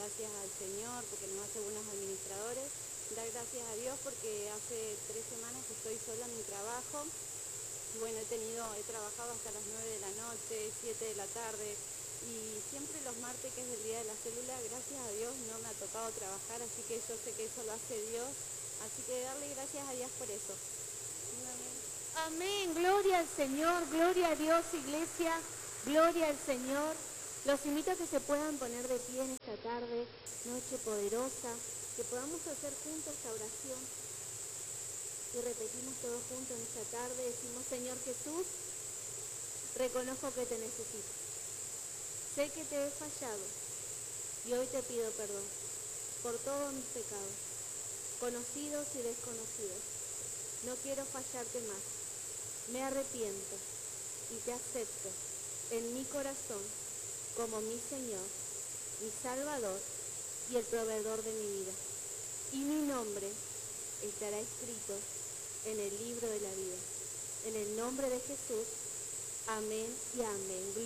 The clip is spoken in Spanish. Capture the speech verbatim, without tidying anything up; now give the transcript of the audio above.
gracias al Señor porque nos hace buenos administradores, dar gracias a Dios porque hace tres semanas que estoy sola en mi trabajo. Bueno, he tenido, he trabajado hasta las nueve de la noche, siete de la tarde, y siempre los martes, que es el día de la célula, gracias a Dios no me ha tocado trabajar, así que yo sé que eso lo hace Dios, así que darle gracias a Dios por eso. Amén, gloria al Señor, gloria a Dios, iglesia, gloria al Señor. Los invito a que se puedan poner de pie en esta tarde, noche poderosa, que podamos hacer juntos esta oración. Y repetimos todos juntos en esta tarde, decimos: Señor Jesús, reconozco que te necesito. Sé que te he fallado y hoy te pido perdón por todos mis pecados, conocidos y desconocidos. No quiero fallarte más. Me arrepiento y te acepto en mi corazón como mi Señor, mi Salvador y el proveedor de mi vida. Y mi nombre estará escrito en el libro de la vida. En el nombre de Jesús, amén y amén.